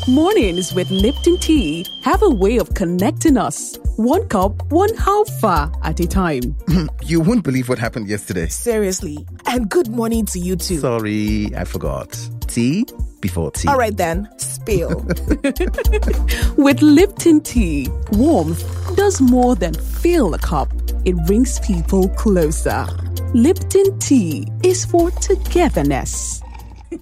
Mornings with Lipton Tea have a way of connecting us. One cup, one half at a time. You won't believe what happened yesterday. Seriously. And good morning to you too. Sorry, I forgot. Tea before tea. All right then, spill. With Lipton Tea, warmth does more than fill a cup. It brings people closer. Lipton Tea is for togetherness.